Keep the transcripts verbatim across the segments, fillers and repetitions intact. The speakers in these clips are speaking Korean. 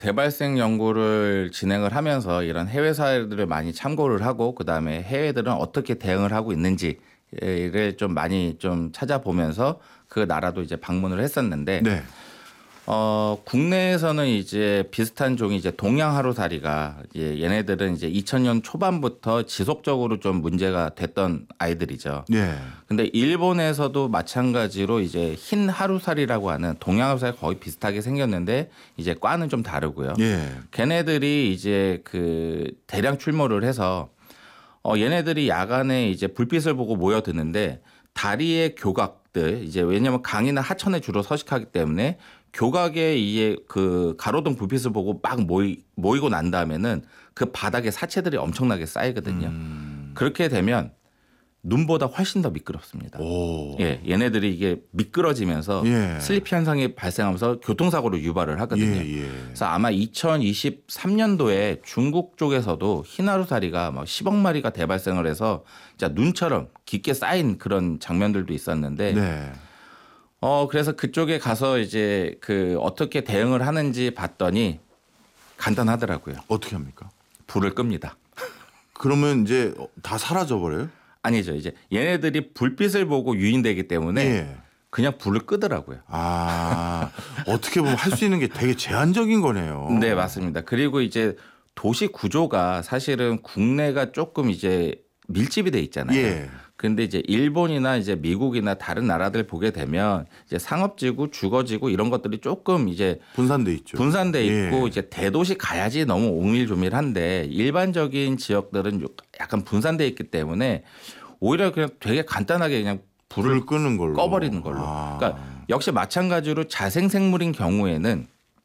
대발생 연구를 진행을 하면서 이런 해외 사례들을 많이 참고를 하고 그다음에 해외들은 어떻게 대응을 하고 있는지를 좀 많이 좀 찾아보면서 그 나라도 이제 방문을 했었는데 네. 어 국내에서는 이제 비슷한 종이 이제 동양 하루살이가 예, 얘네들은 이제 이천 년 초반부터 지속적으로 좀 문제가 됐던 아이들이죠. 예. 근데 일본에서도 마찬가지로 이제 흰 하루살이라고 하는 동양 하루살이 거의 비슷하게 생겼는데 이제 과는 좀 다르고요. 예. 걔네들이 이제 그 대량 출몰을 해서 어 얘네들이 야간에 이제 불빛을 보고 모여드는데 다리의 교각들 이제 왜냐하면 강이나 하천에 주로 서식하기 때문에 교각에 이게 그 가로등 불빛을 보고 막 모이, 모이고 난 다음에는 그 바닥에 사체들이 엄청나게 쌓이거든요. 음. 그렇게 되면 눈보다 훨씬 더 미끄럽습니다. 오. 예, 얘네들이 이게 미끄러지면서 예. 슬리피 현상이 발생하면서 교통사고를 유발을 하거든요. 예, 예. 그래서 아마 이천이십삼 년도에 중국 쪽에서도 흰하루살이가 막 십억 마리가 대발생을 해서 진짜 눈처럼 깊게 쌓인 그런 장면들도 있었는데 네. 어 그래서 그쪽에 가서 이제 그 어떻게 대응을 하는지 봤더니 간단하더라고요. 어떻게 합니까? 불을 끕니다. 그러면 이제 다 사라져 버려요? 아니죠. 이제 얘네들이 불빛을 보고 유인되기 때문에 예. 그냥 불을 끄더라고요. 아, 어떻게 보면 할 수 있는 게 되게 제한적인 거네요. 네, 맞습니다. 그리고 이제 도시 구조가 사실은 국내가 조금 이제 밀집이 돼 있잖아요. 예. 근데 이제 일본이나 이제 미국이나 다른 나라들 보게 되면 이제 상업지구, 주거지구 이런 것들이 조금 이제 분산돼 있죠. 분산돼 있고 예. 이제 대도시 가야지 너무 오밀조밀한데 일반적인 지역들은 약간 분산돼 있기 때문에 오히려 그냥 되게 간단하게 그냥 불을 불을 끄는 걸로 꺼버리는 걸로. 아. 그러니까 역시 마찬가지로 자생생물인 경우에는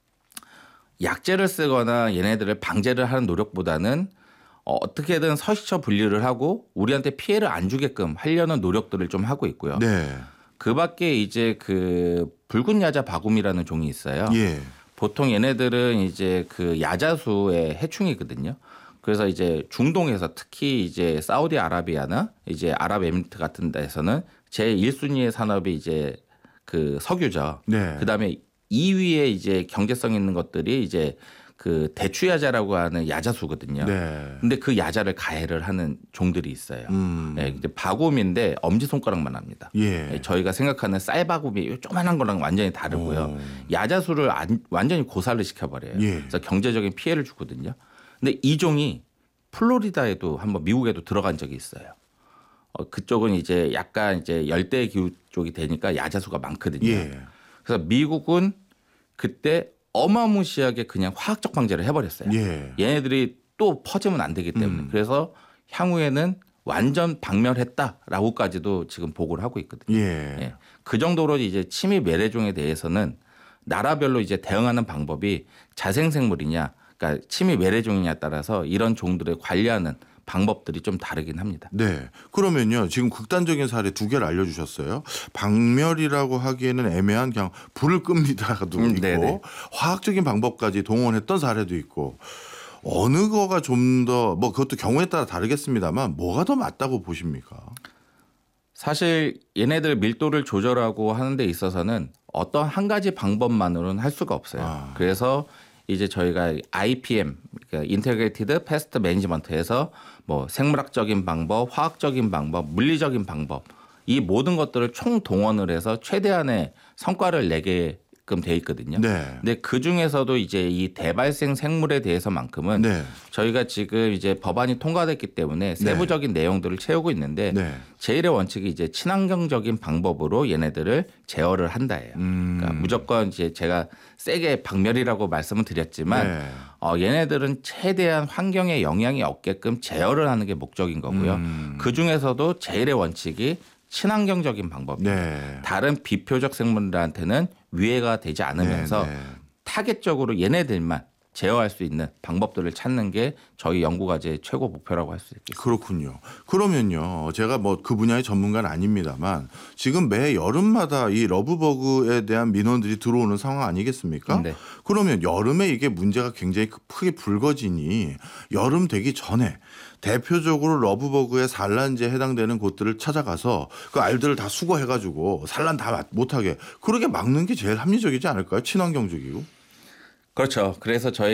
약제를 쓰거나 얘네들을 방제를 하는 노력보다는 어떻게든 서식처 분리를 하고 우리한테 피해를 안 주게끔 하려는 노력들을 좀 하고 있고요. 네. 그 밖에 이제 그 붉은 야자 바구미라는 종이 있어요. 예. 보통 얘네들은 이제 그 야자수의 해충이거든요. 그래서 이제 중동에서 특히 이제 사우디아라비아나 이제 아랍에미리트 같은 데서는 제일 순위의 산업이 이제 그 석유죠. 네. 그다음에 이 위에 이제 경제성 있는 것들이 이제 그 대추야자라고 하는 야자수거든요. 네. 근데 그 야자를 가해를 하는 종들이 있어요. 음. 네, 이제 바구미인데 엄지 손가락만 합니다. 예. 네, 저희가 생각하는 쌀바구미 조그만한 거랑 완전히 다르고요. 오. 야자수를 안, 완전히 고살을 시켜버려요. 예. 그래서 경제적인 피해를 주거든요. 근데 이 종이 플로리다에도 한번 미국에도 들어간 적이 있어요. 어, 그쪽은 이제 약간 이제 열대 기후 쪽이 되니까 야자수가 많거든요. 예. 그래서 미국은 그때 어마무시하게 그냥 화학적 방제를 해버렸어요. 예. 얘네들이 또 퍼지면 안 되기 때문에. 음. 그래서 향후에는 완전 박멸했다라고까지도 지금 보고를 하고 있거든요. 예. 예. 그 정도로 이제 침입 외래종에 대해서는 나라별로 이제 대응하는 방법이 자생생물이냐, 그러니까 침입 외래종이냐에 따라서 이런 종들을 관리하는 방법들이 좀 다르긴 합니다. 네. 그러면요. 지금 극단적인 사례 두 개를 알려주셨어요. 박멸이라고 하기에는 애매한 그냥 불을 끕니다도 음, 있고 네네. 화학적인 방법까지 동원했던 사례도 있고 어느 거가 좀 더 뭐 그것도 경우에 따라 다르겠습니다만 뭐가 더 맞다고 보십니까? 사실 얘네들 밀도를 조절하고 하는 데 있어서는 어떤 한 가지 방법만으로는 할 수가 없어요. 아. 그래서 이제 저희가 아이피엠, 그러니까 인테그레이티드 패스트 매니지먼트에서 뭐 생물학적인 방법, 화학적인 방법, 물리적인 방법 이 모든 것들을 총 동원을 해서 최대한의 성과를 내게끔 돼 있거든요. 네. 근데 그 중에서도 이제 이 대발생 생물에 대해서만큼은 네. 저희가 지금 이제 법안이 통과됐기 때문에 세부적인 내용들을 채우고 있는데 네. 제일의 원칙이 이제 친환경적인 방법으로 얘네들을 제어를 한다예요. 음. 그러니까 무조건 이제 제가 세게 박멸이라고 말씀을 드렸지만 네. 어, 얘네들은 최대한 환경에 영향이 없게끔 제어를 하는 게 목적인 거고요. 음. 그 중에서도 제일의 원칙이 친환경적인 방법이에요. 네. 다른 비표적 생물들한테는 위해가 되지 않으면서 네, 네. 타겟적으로 얘네들만 제어할 수 있는 방법들을 찾는 게 저희 연구과제의 최고 목표라고 할 수 있겠습니다. 그렇군요. 그러면요. 제가 뭐 그 분야의 전문가는 아닙니다만 지금 매 여름마다 이 러브버그에 대한 민원들이 들어오는 상황 아니겠습니까? 네. 그러면 여름에 이게 문제가 굉장히 크게 불거지니 여름 되기 전에 대표적으로 러브버그의 산란지에 해당되는 곳들을 찾아가서 그 알들을 다 수거해가지고 산란 다 못하게 그렇게 막는 게 제일 합리적이지 않을까요? 친환경적이고. 그렇죠. 그래서 저희